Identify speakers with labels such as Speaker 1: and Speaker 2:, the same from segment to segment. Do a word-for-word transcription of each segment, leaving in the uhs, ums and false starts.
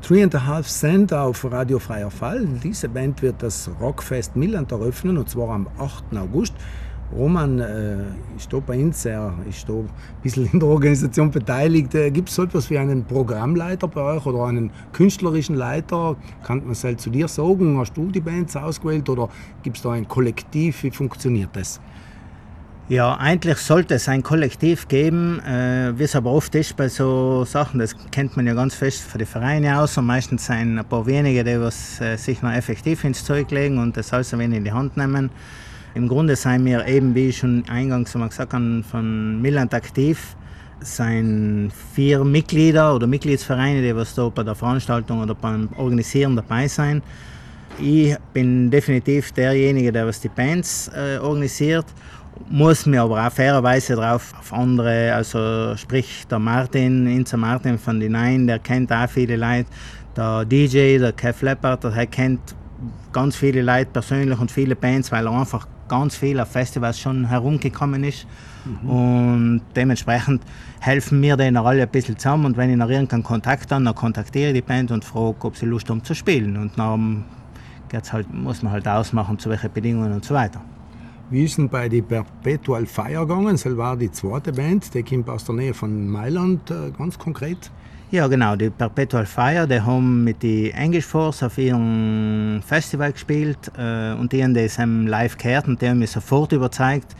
Speaker 1: Three and a Half Cent auf Radio Freier Fall. Diese Band wird das Rockfest Milland eröffnen, und zwar am achten August. Roman äh, ist da bei uns, er ist da ein bisschen in der Organisation beteiligt. Äh, Gibt es so etwas wie einen Programmleiter bei euch oder einen künstlerischen Leiter? Kann man es halt zu dir sagen? Hast du die Bands ausgewählt oder gibt es da ein Kollektiv? Wie funktioniert das?
Speaker 2: Ja, eigentlich sollte es ein Kollektiv geben, äh, wie es aber oft ist bei so Sachen, das kennt man ja ganz fest von den Vereinen aus, und meistens sind ein paar wenige, die was, äh, sich noch effektiv ins Zeug legen und das alles ein wenig in die Hand nehmen. Im Grunde sind wir eben, wie ich schon eingangs mal gesagt habe, von Milland aktiv, sind vier Mitglieder oder Mitgliedsvereine, die was da bei der Veranstaltung oder beim Organisieren dabei sind. Ich bin definitiv derjenige, der was die Bands äh, organisiert, muss mir aber auch fairerweise drauf auf andere, also sprich der Martin, Inza Martin von den Nein, der kennt auch viele Leute, der D J, der Kev Leppard, der kennt ganz viele Leute persönlich und viele Bands, weil er einfach ganz viel auf Festivals schon herumgekommen ist. Mhm. Und dementsprechend helfen wir denen alle ein bisschen zusammen, und wenn ich noch irgendeinen Kontakt habe, dann kontaktiere ich die Band und frage, ob sie Lust haben zu spielen, und dann geht's halt, muss man halt ausmachen, zu welchen Bedingungen und so weiter.
Speaker 1: Wie ist denn bei die Perpetual Fire gegangen? Das war die zweite Band, die kommt aus der Nähe von Mailand, ganz konkret.
Speaker 2: Ja, genau, die Perpetual Fire, die haben mit die English Force auf ihrem Festival gespielt, äh, und die haben das live gehört und die haben mich sofort überzeugt.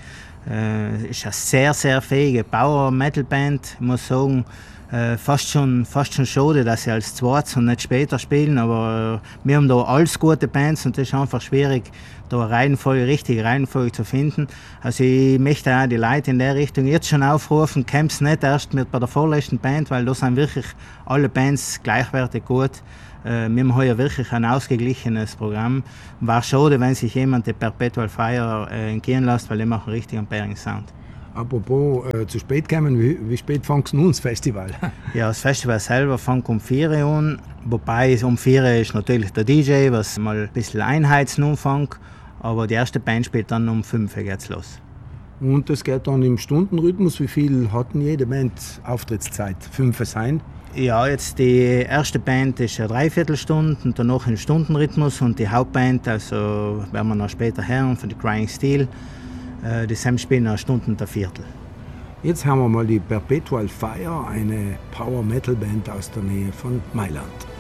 Speaker 2: Äh, ist eine sehr, sehr fähige Power-Metal-Band. Ich muss sagen, äh, fast schon, fast schon schade, dass sie als zweites und nicht später spielen, aber äh, wir haben da alles gute Bands und es ist einfach schwierig, da eine Reihenfolge, richtige Reihenfolge zu finden. Also ich möchte auch die Leute in der Richtung jetzt schon aufrufen, kämpft nicht erst mit bei der vorletzten Band, weil da sind wirklich alle Bands gleichwertig gut. Äh, wir haben heuer wirklich ein ausgeglichenes Programm. War schade, wenn sich jemand die Perpetual Fire äh, entgehen lässt, weil die machen richtig einen bärigen Sound.
Speaker 1: Apropos äh, zu spät kommen, wie, wie spät fängt nun das Festival?
Speaker 2: Ja, das Festival selber fängt um vier Uhr an, wobei um vier Uhr ist natürlich der D J, was mal ein bisschen einheizen anfängt, aber die erste Band spielt dann um fünf Uhr geht's los.
Speaker 1: Und das geht dann im Stundenrhythmus, wie viel hatten jede Band Auftrittszeit? Fünf sein?
Speaker 2: Ja, jetzt die erste Band ist eine Dreiviertelstunde und danach im Stundenrhythmus, und die Hauptband, also werden wir noch später hören, von The Crying Steel, die Sam spielen eine Stunde und ein Viertel.
Speaker 1: Jetzt haben wir mal die Perpetual Fire, eine Power-Metal-Band aus der Nähe von Mailand.